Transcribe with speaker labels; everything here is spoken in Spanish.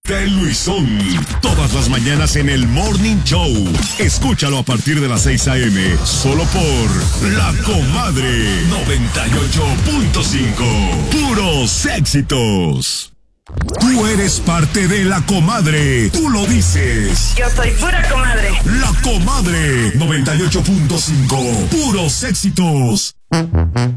Speaker 1: de Luisón. Todas las mañanas en el Morning Show. Escúchalo a partir de las 6 a.m. Solo por La Comadre 98.5. Puros éxitos. Tú eres parte de La Comadre. Tú lo dices.
Speaker 2: Yo soy pura comadre.
Speaker 1: La Comadre 98.5. Puros éxitos.